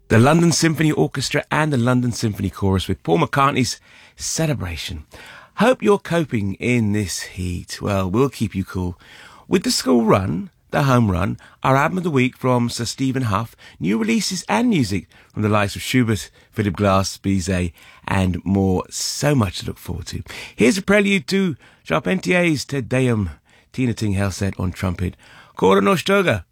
The London Symphony Orchestra and the London Symphony Chorus with Paul McCartney's Celebration. Hope you're coping in this heat. Well, we'll keep you cool with the school run, the home run, our album of the week from Sir Stephen Huff, new releases and music from the likes of Schubert, Philip Glass, Bizet, and more. So much to look forward to. Here's a prelude to Charpentier's Te Deum, Tina Ting Helseth on trumpet, Cora Nostoga